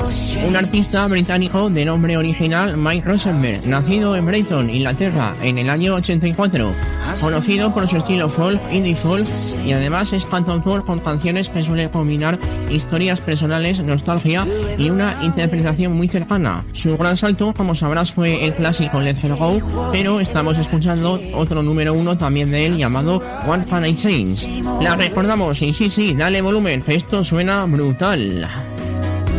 Un artista británico de nombre original Mike Rosenberg, nacido en Brighton, Inglaterra, en el año 84, conocido por su estilo folk, indie folk, y además es cantautor con canciones que suelen combinar historias personales, nostalgia y una interpretación muy cercana. Su gran salto, como sabrás, fue el clásico Let's Go, pero estamos escuchando otro número 1 también de él llamado What Can I Change. La recordamos y sí, dale volumen, que esto suena brutal.